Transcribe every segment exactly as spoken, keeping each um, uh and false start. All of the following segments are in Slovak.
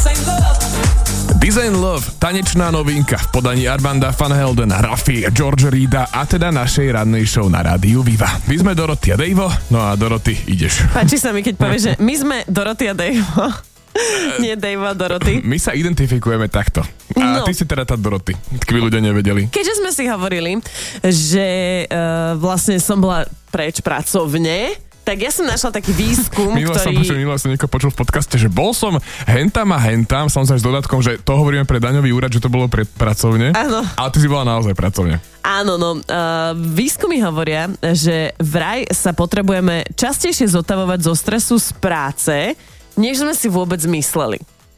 Design Love, tanečná novinka v podaní Armanda van Heldena, Raffi, George Reeda a teda našej rannej show na rádiu Viva. My sme Dorothy a Dejvo, no a Dorothy, ideš. Páči sa mi, keď povieš, že my sme Dorothy a Dejvo. Nie Dejvo a Dorothy. My sa identifikujeme takto. A no. Ty si teda tá Dorothy, keby ľudia nevedeli. Keďže sme si hovorili, že uh, vlastne som bola preč pracovne, tak ja som našla taký výskum, Minula ktorý... som, minula som niekoho počul v podcaste, že bol som hentam a hentam, samozrejme s dodatkom, že to hovoríme pre daňový úrad, že to bolo pre pracovne. Áno. Ale ty si bola naozaj pracovne. Áno, no, uh, výskumy hovoria, že vraj sa potrebujeme častejšie zotavovať zo stresu z práce, než sme si vôbec mysleli.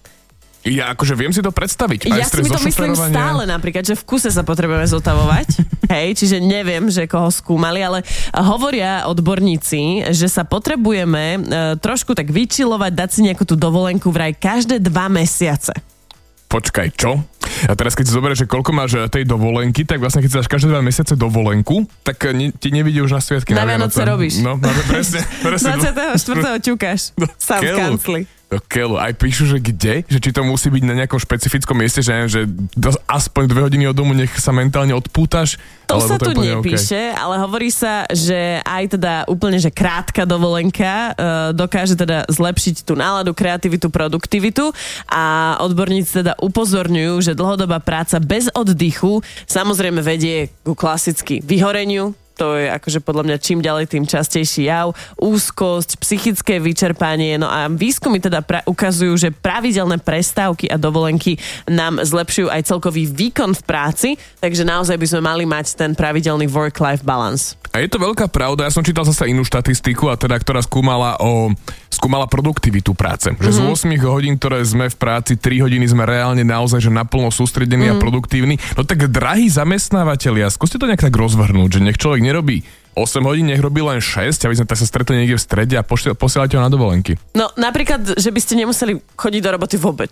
Ja akože viem si to predstaviť. Aj ja si mi to myslím stále napríklad, že v kuse sa potrebujeme zotavovať. Hej, čiže neviem, že koho skúmali, ale hovoria odborníci, že sa potrebujeme uh, trošku tak vyčilovať, dať si nejakú tú dovolenku vraj každé dva mesiace. Počkaj, čo? A teraz keď si zoberieš, že koľko máš tej dovolenky, tak vlastne keď si dáš každé dva mesiace dovolenku, tak ne, ti nevidí už na sviatky. Na Vianoce robíš. No, no presne. presne. dvadsiateho štvrtého ťukáš. No, sám v kancli. Do keľu. Aj píšu, že kde? Že či to musí byť na nejakom špecifickom mieste, že, neviem, že do, aspoň dve hodiny od domu nech sa mentálne odpútaš? To sa to tu nepíše, okay. Ale hovorí sa, že aj teda úplne, že krátka dovolenka uh, dokáže teda zlepšiť tú náladu, kreativitu, produktivitu a odborníci teda upozorňujú, že dlhodobá práca bez oddychu samozrejme vedie ku klasicky vyhoreniu. To je akože podľa mňa čím ďalej, tým častejší jav, úzkosť, psychické vyčerpanie, no a výskumy teda pra- ukazujú, že pravidelné prestávky a dovolenky nám zlepšujú aj celkový výkon v práci, takže naozaj by sme mali mať ten pravidelný work-life balance. A je to veľká pravda, ja som čítal zase inú štatistiku, a teda, ktorá skúmala o skúmala produktivitu práce. Že mm-hmm. z osem hodín, ktoré sme v práci, tri hodiny sme reálne naozaj že naplno sústredení mm-hmm. a produktívni. No tak drahí zamestnávateľia, skúste to nejak tak rozvrhnúť, že nech človek nerobí osem hodín, nech robí len šesť, aby sme tak sa stretli niekde v strede a posielate ho na dovolenky. No napríklad, že by ste nemuseli chodiť do roboty vôbec.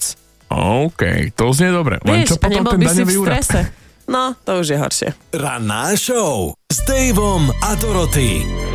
OK, to znie dobre. Len Vieš, čo potom ten daňový úrad? No, to už je horšie. Ranná show s Daveom a Dorothy.